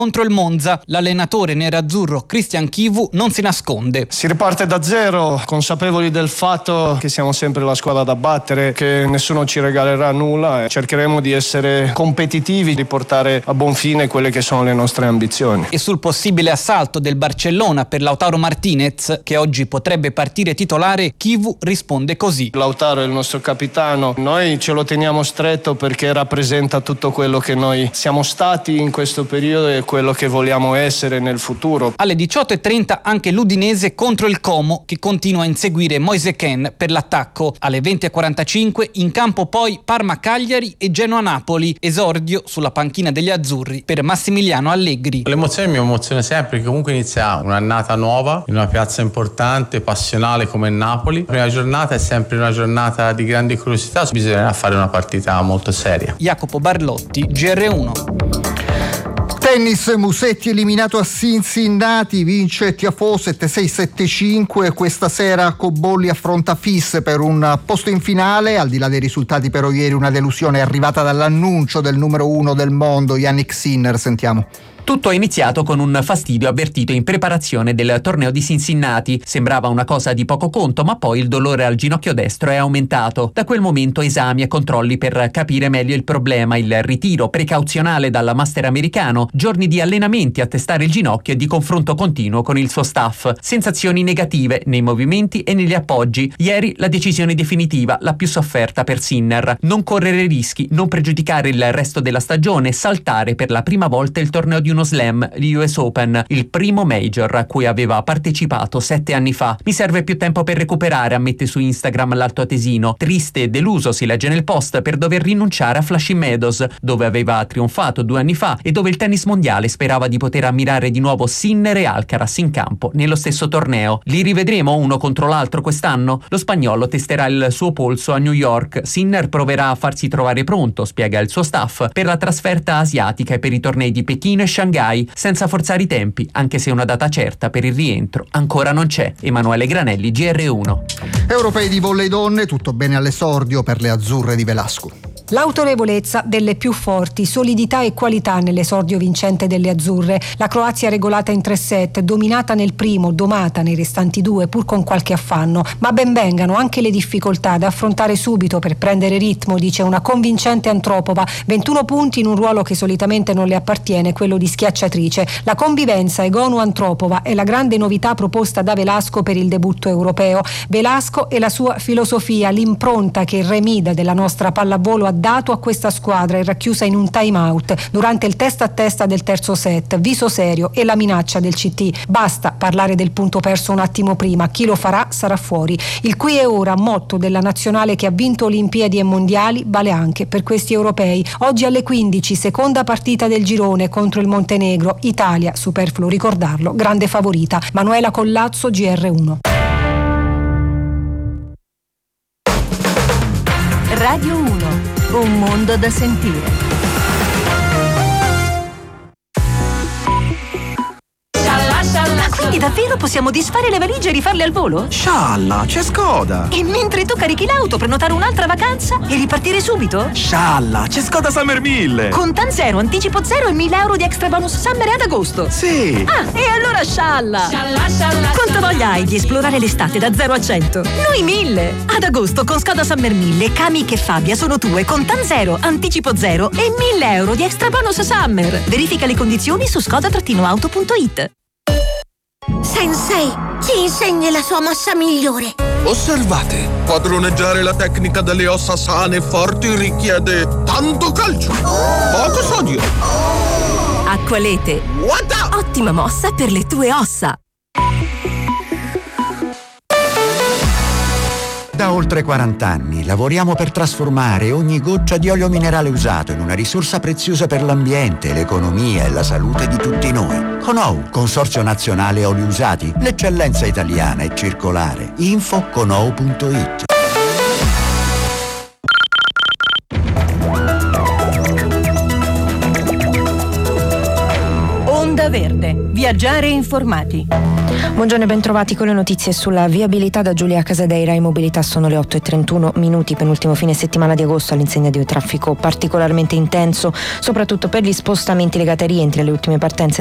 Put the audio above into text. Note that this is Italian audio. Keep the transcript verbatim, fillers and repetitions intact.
Contro il Monza, l'allenatore nerazzurro Christian Chivu non si nasconde. Si riparte da zero, consapevoli del fatto che siamo sempre la squadra da battere, che nessuno ci regalerà nulla e cercheremo di essere competitivi, di portare a buon fine quelle che sono le nostre ambizioni. E sul possibile assalto del Barcellona per Lautaro Martinez, che oggi potrebbe partire titolare, Chivu risponde così. Lautaro è il nostro capitano, noi ce lo teniamo stretto perché rappresenta tutto quello che noi siamo stati in questo periodo e quello che vogliamo essere nel futuro. Alle diciotto e trenta anche l'Udinese contro il Como, che continua a inseguire Moise Kean per l'attacco. Alle venti e quarantacinque in campo poi Parma-Cagliari e Genoa-Napoli, esordio sulla panchina degli azzurri per Massimiliano Allegri. L'emozione mi emoziona sempre, che comunque inizia un'annata nuova in una piazza importante, passionale come Napoli. La prima giornata è sempre una giornata di grande curiosità, bisognerà fare una partita molto seria. Jacopo Barlotti, G R uno. Tennis, Musetti eliminato a Cincinnati, vince Tiafoe sette sei sette cinque. Questa sera Cobolli affronta Fis per un posto in finale. Al di là dei risultati, però, ieri una delusione è arrivata dall'annuncio del numero uno del mondo, Yannick Sinner. Sentiamo. Tutto è iniziato con un fastidio avvertito in preparazione del torneo di Cincinnati. Sembrava una cosa di poco conto, ma poi il dolore al ginocchio destro è aumentato. Da quel momento esami e controlli per capire meglio il problema, il ritiro precauzionale dal master americano, giorni di allenamenti a testare il ginocchio e di confronto continuo con il suo staff. Sensazioni negative nei movimenti e negli appoggi. Ieri la decisione definitiva, la più sofferta per Sinner. Non correre rischi, non pregiudicare il resto della stagione, saltare per la prima volta il torneo di uno slam, gli U S Open, il primo major a cui aveva partecipato sette anni fa. Mi serve più tempo per recuperare, ammette su Instagram l'altoatesino. Triste e deluso, si legge nel post, per dover rinunciare a Flushing Meadows, dove aveva trionfato due anni fa e dove il tennis mondiale sperava di poter ammirare di nuovo Sinner e Alcaraz in campo nello stesso torneo. Li rivedremo uno contro l'altro quest'anno? Lo spagnolo testerà il suo polso a New York. Sinner proverà a farsi trovare pronto, spiega il suo staff, per la trasferta asiatica e per i tornei di Pechino e Shanghai, senza forzare i tempi, anche se una data certa per il rientro ancora non c'è. Emanuele Granelli, G R uno. Europei di volley donne, tutto bene all'esordio per le azzurre di Velasco. L'autorevolezza delle più forti, solidità e qualità nell'esordio vincente delle azzurre. La Croazia regolata in tre set, dominata nel primo, domata nei restanti due, pur con qualche affanno. Ma ben vengano anche le difficoltà da affrontare subito per prendere ritmo, dice una convincente Antropova. ventuno punti in un ruolo che solitamente non le appartiene, quello di schiacciatrice. La convivenza Egonu-Antropova è la grande novità proposta da Velasco per il debutto europeo. Velasco e la sua filosofia, l'impronta che il Remida della nostra pallavolo ha dato a questa squadra è racchiusa in un time out durante il testa a testa del terzo set, viso serio e la minaccia del C T. Basta parlare del punto perso un attimo prima, chi lo farà sarà fuori. Il qui e ora, motto della nazionale che ha vinto Olimpiadi e Mondiali, vale anche per questi europei. Oggi alle quindici, seconda partita del girone contro il Montenegro, Italia, superfluo ricordarlo, grande favorita. Manuela Collazzo, G R uno. Radio uno, un mondo da sentire. Quindi davvero possiamo disfare le valigie e rifarle al volo? Scialla, c'è Skoda! E mentre tu carichi l'auto, prenotare un'altra vacanza e ripartire subito? Scialla, c'è Skoda Summer mille! Con Tan Zero, anticipo zero e mille euro di extra bonus Summer ad agosto! Sì! Ah, e allora scialla! Scialla, scialla! Quanta voglia hai di esplorare l'estate da zero a cento? Noi mille! Ad agosto con Skoda Summer mille, Kami e Fabia sono tue con Tan Zero, anticipo zero e mille euro di extra bonus Summer! Verifica le condizioni su skoda auto punto it. Sensei, ci insegni la sua mossa migliore. Osservate, padroneggiare la tecnica delle ossa sane e forti richiede tanto calcio, poco sodio. Acqualete. What? Ottima mossa per le tue ossa. Da oltre quaranta anni lavoriamo per trasformare ogni goccia di olio minerale usato in una risorsa preziosa per l'ambiente, l'economia e la salute di tutti noi. Conou, Consorzio Nazionale Oli Usati, l'eccellenza italiana e circolare. Info conou punto it. Onda Verde. Viaggiare informati. Buongiorno e bentrovati con le notizie sulla viabilità da Giulia Casadeira. In mobilità sono le otto e trentuno minuti, penultimo fine settimana di agosto, all'insegna di un traffico particolarmente intenso, soprattutto per gli spostamenti legati ai rientri alle ultime partenze